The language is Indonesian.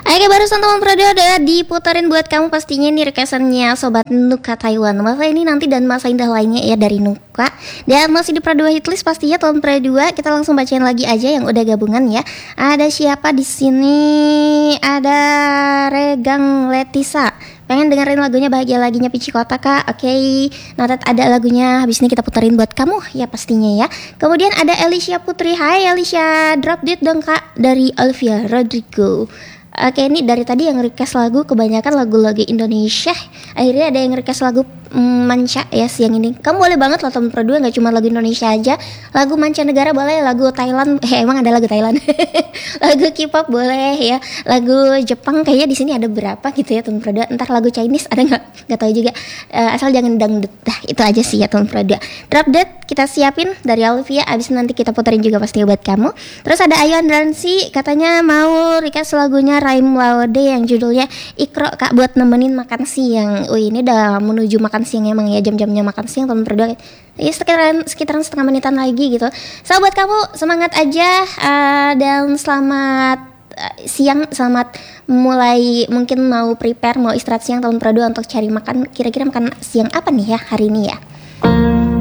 Oke, barusan teman Prado udah diputarin buat kamu pastinya nih requestannya Sobat Nuka Taiwan. Masa ini nanti dan masa indah lainnya ya dari Nuka. Dan masih di Prado Hitlist pastinya tahun Prado. Kita langsung bacain lagi aja yang udah gabungan ya. Ada siapa di sini? Ada Regang Letisa. Pengen dengerin lagunya Bahagia Laginya Pici Kota kak. Oke, noted ada lagunya. Habis ini kita puterin buat kamu ya pastinya ya. Kemudian ada Alicia Putri. Hai Alicia, drop dead dong kak dari Olivia Rodrigo. Oke, ini dari tadi yang request lagu kebanyakan lagu-lagu Indonesia. Akhirnya ada yang request lagu manca ya siang ini. Kamu boleh banget loh teman Pro 2, gak cuma lagu Indonesia aja. Lagu mancanegara boleh, lagu Thailand. Emang ada lagu Thailand. Lagu K-pop boleh ya. Lagu Jepang kayaknya di sini ada berapa gitu ya teman Pro 2. Entar lagu Chinese ada nggak tahu juga. Asal jangan dangdut. Dah, itu aja sih ya teman Pro 2. Drop Dead kita siapin dari Olivia. Abis nanti kita puterin juga pasti buat kamu. Terus ada Ayu Andransi katanya mau request lagunya Raim Laude yang judulnya Ikro kak buat nemenin makan siang. Ini udah menuju makan siang emang ya, jam-jamnya makan siang teman berdua ya, sekitaran setengah menitan lagi gitu. So buat kamu semangat aja dan selamat siang, selamat mulai mungkin mau prepare mau istirahat siang tahun Prado untuk cari makan, kira-kira makan siang apa nih ya hari ini ya.